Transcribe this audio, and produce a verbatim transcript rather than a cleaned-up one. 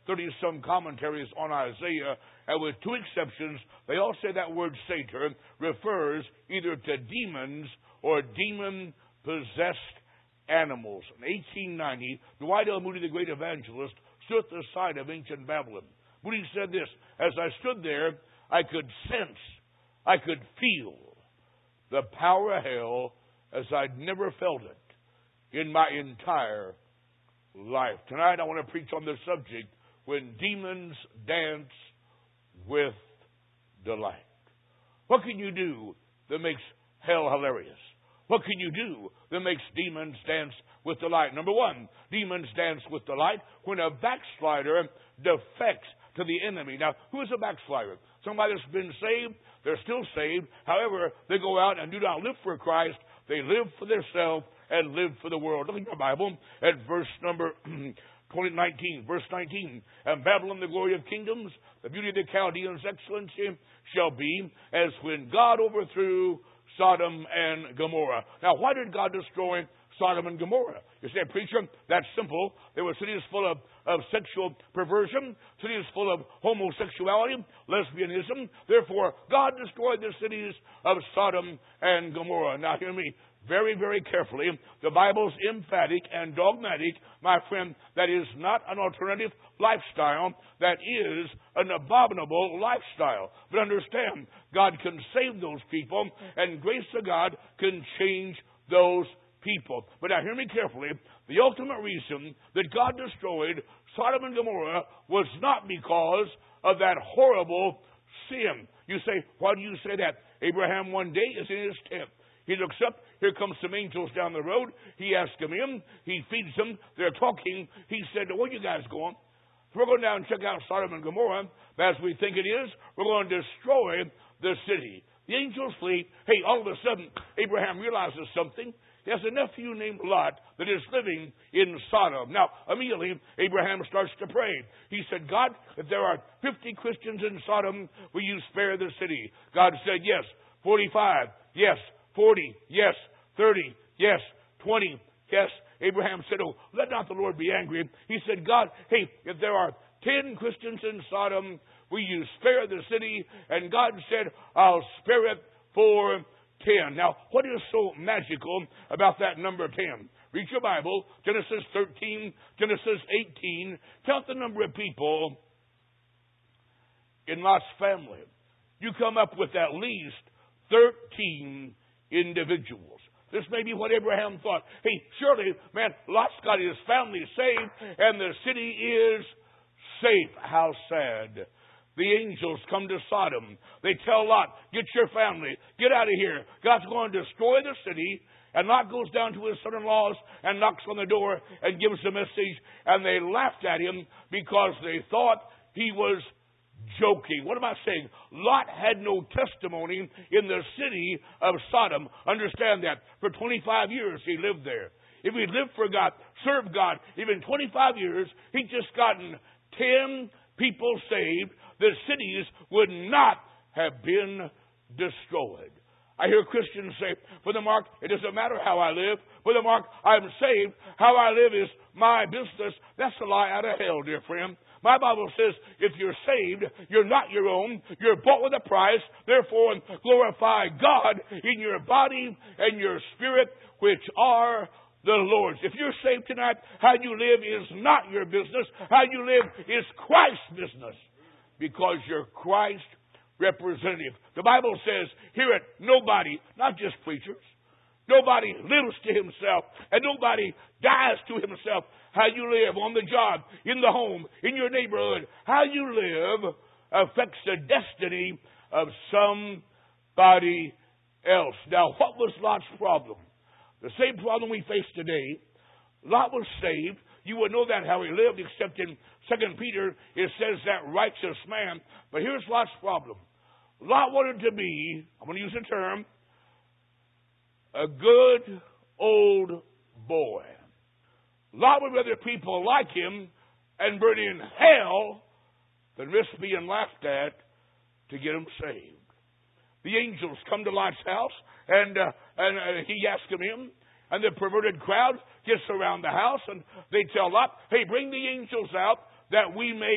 thirty-some commentaries on Isaiah, and with two exceptions, they all say that word satyr refers either to demons or demon-possessed animals. In eighteen ninety, Dwight L. Moody, the great evangelist, stood at the site of ancient Babylon. Moody said this: as I stood there, I could sense, I could feel the power of hell as I'd never felt it in my entire life. Tonight I want to preach on this subject: when demons dance with delight. What can you do that makes hell hilarious? What can you do that makes demons dance with delight? Number one, demons dance with delight when a backslider defects to the enemy. Now, who is a backslider? Somebody that's been saved, they're still saved. However, they go out and do not live for Christ. They live for themselves and live for the world. Look at your Bible at verse number twenty, nineteen. Verse nineteen. And Babylon, the glory of kingdoms, the beauty of the Chaldeans' excellency, shall be as when God overthrew Sodom and Gomorrah. Now, why did God destroy Sodom and Gomorrah? You say, preacher, that's simple. They were cities full of, of sexual perversion, cities full of homosexuality, lesbianism. Therefore, God destroyed the cities of Sodom and Gomorrah. Now, hear me very, very carefully. The Bible's emphatic and dogmatic, my friend, that is not an alternative lifestyle. That is an abominable lifestyle. But understand, God can save those people, and grace of God can change those people. But now hear me carefully. The ultimate reason that God destroyed Sodom and Gomorrah was not because of that horrible sin. You say, why do you say that? Abraham one day is in his tent. He looks up. Here comes some angels down the road. He asks them in. He feeds them. They're talking. He said, where you guys going? We're going down and check out Sodom and Gomorrah. As we think it is, we're going to destroy the city. The angels flee. Hey, all of a sudden, Abraham realizes something. He has a nephew named Lot that is living in Sodom. Now, immediately, Abraham starts to pray. He said, God, if there are fifty Christians in Sodom, will you spare the city? God said, yes. forty-five, yes. forty, yes. thirty, yes. twenty, yes. Abraham said, oh, let not the Lord be angry. He said, God, hey, if there are ten Christians in Sodom, will you spare the city? And God said, I'll spare it for ten. Now, what is so magical about that number ten? Read your Bible, Genesis thirteen, Genesis eighteen. Count the number of people in Lot's family. You come up with at least thirteen individuals. This may be what Abraham thought. Hey, surely, man, Lot's got his family saved, and the city is safe. How sad. The angels come to Sodom. They tell Lot, get your family, get out of here. God's going to destroy the city. And Lot goes down to his son-in-laws and knocks on the door and gives a message. And they laughed at him because they thought he was joking. What am I saying? Lot had no testimony in the city of Sodom. Understand that. For twenty-five years he lived there. If he'd lived for God, served God, even twenty-five years, he'd just gotten ten people saved. The cities would not have been destroyed. I hear Christians say, Brother Mark, it doesn't matter how I live. Brother Mark, I'm saved. How I live is my business. That's a lie out of hell, dear friend. My Bible says if you're saved, you're not your own. You're bought with a price. Therefore, glorify God in your body and your spirit, which are the Lord's. If you're saved tonight, how you live is not your business. How you live is Christ's business, because you're Christ's representative. The Bible says, hear it, nobody, not just preachers, nobody lives to himself, and nobody dies to himself. How you live on the job, in the home, in your neighborhood, how you live affects the destiny of somebody else. Now, what was Lot's problem? The same problem we face today. Lot was saved. You would know that how he lived, except in Second Peter, it says that righteous man. But here's Lot's problem. Lot wanted to be, I'm going to use the term, a good old boy. Lot would rather people like him and burn in hell than risk being laughed at to get him saved. The angels come to Lot's house, and uh, and uh, he asks them in, and the perverted crowd gets around the house, and they tell Lot, hey, bring the angels out that we may